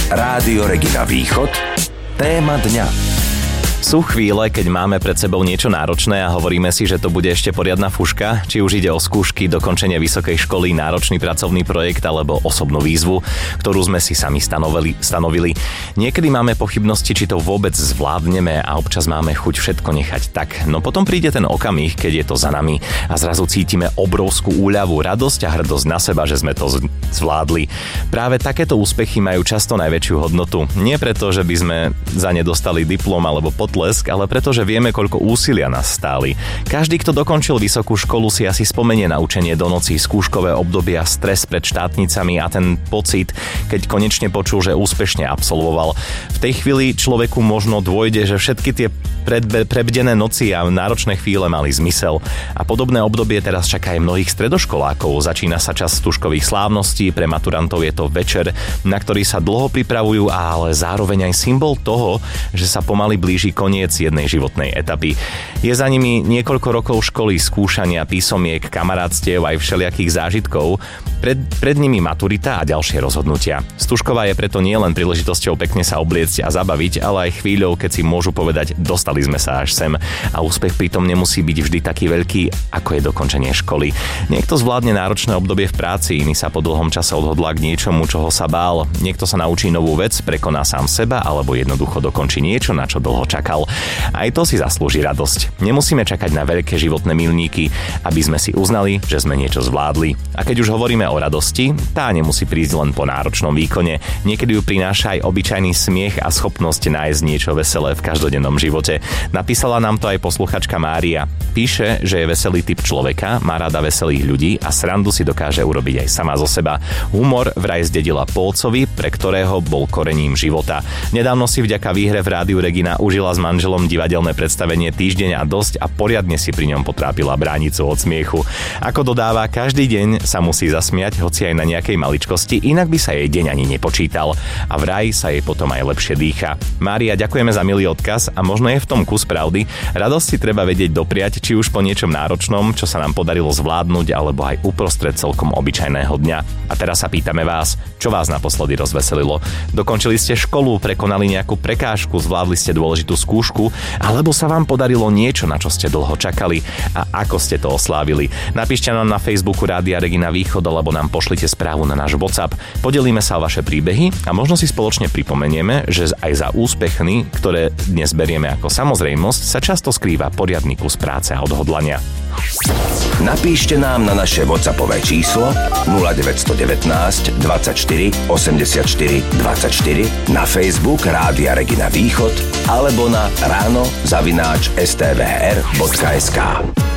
Rádio Regina Východ. Téma dňa. Sú chvíle, keď máme pred sebou niečo náročné a hovoríme si, že to bude ešte poriadna fuška, či už ide o skúšky, dokončenie vysokej školy, náročný pracovný projekt alebo osobnú výzvu, ktorú sme si sami stanovili. Niekedy máme pochybnosti, či to vôbec zvládneme a občas máme chuť všetko nechať tak. No potom príde ten okamih, keď je to za nami a zrazu cítime obrovskú úľavu, radosť a hrdosť na seba, že sme to zvládli. Práve takéto úspechy majú často najväčšiu hodnotu. Nie preto, že by sme za ne dostali diplom alebo potlesk, ale pretože vieme, koľko úsilia nás stáli. Každý, kto dokončil vysokú školu, si asi spomenie na učenie do noci, skúškové obdobia, stres pred štátnicami a ten pocit, keď konečne počul, že úspešne absolvoval. V tej chvíli človeku možno dôjde, že všetky tie prebdené noci a náročné chvíle mali zmysel. A podobné obdobie teraz čaká aj mnohých stredoškolákov. Začína sa čas stužkových slávností, pre maturantov je to večer, na ktorý sa dlho pripravujú, ale zároveň aj symbol toho, že sa pomaly blíži koniec jednej životnej etapy. Je za nimi niekoľko rokov školy, skúšania, písomiek, kamarátstiev aj všelijakých zážitkov. Pred nimi maturita a ďalšie rozhodnutia. Stužková je preto nielen príležitosťou pekne sa obliecť a zabaviť, ale aj chvíľou, keď si môžu povedať, dostali sme sa až sem. A úspech pritom nemusí byť vždy taký veľký, ako je dokončenie školy. Niekto zvládne náročné obdobie v práci, iný sa po dlhom čase odhodlá k niečomu, čoho sa bál. Niekto sa naučí novú vec, prekoná sám seba alebo jednoducho dokončí niečo, na čo dlho čakal. Aj to si zaslúži radosť. Nemusíme čakať na veľké životné milníky, aby sme si uznali, že sme niečo zvládli. A keď už hovoríme o radosti, tá nemusí prísť len po náročnom výkone. Niekedy ju prináša aj obyčajný smiech a schopnosť nájsť niečo veselé v každodennom živote. Napísala nám to aj posluchačka Mária. Píše, že je veselý typ človeka, má rada veselých ľudí a srandu si dokáže urobiť aj sama zo seba. Humor vraj zdedila po otcovi, pre ktorého bol korením života. Nedávno si vďaka výhre v Rádiu Regina užila s manželom divadelné predstavenie Týždeň a dosť a poriadne si pri ňom potrápila bránicu od smiechu. Ako dodáva, každý deň sa musí zasmiať, hoci aj na nejakej maličkosti, inak by sa jej deň ani nepočítal. A vraj sa jej potom aj lepšie dýcha. Mária, ďakujeme za milý odkaz a možno je v tom kus pravdy. Radosť si treba vedieť dopriať, či už po niečom náročnom, čo sa nám podarilo zvládnuť, alebo aj uprostred celkom obyčajného dňa. A teraz sa pýtame vás, čo vás naposledy rozveselilo? Dokončili ste školu, prekonali nejakú prekážku, zvládli ste dôležitú skúšku, alebo sa vám podarilo niečo, na čo ste dlho čakali a ako ste to oslávili. Napíšte nám na Facebooku Rádia Regina Východ alebo nám pošlite správu na náš WhatsApp. Podelíme sa o vaše príbehy a možno si spoločne pripomenieme, že aj za úspechmi, ktoré dnes berieme ako samozrejmosť, sa často skrýva poriadny kus práce a odhodlania. Napíšte nám na naše WhatsAppové číslo 0919 24 84 24, na Facebook Rádia Regina Východ alebo na ráno@stvr.sk.